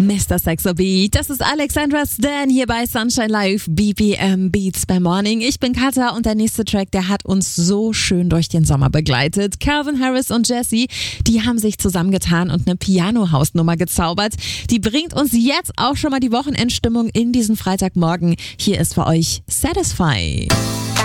Mr. Saxo Beat, das ist Alexandra Stan hier bei Sunshine Live, BPM Beats by Morning. Ich bin Katha und der nächste Track, der hat uns so schön durch den Sommer begleitet. Calvin Harris und Jessie, die haben sich zusammengetan und eine Piano-House-Nummer gezaubert. Die bringt uns jetzt auch schon mal die Wochenendstimmung in diesen Freitagmorgen. Hier ist für euch Satisfy.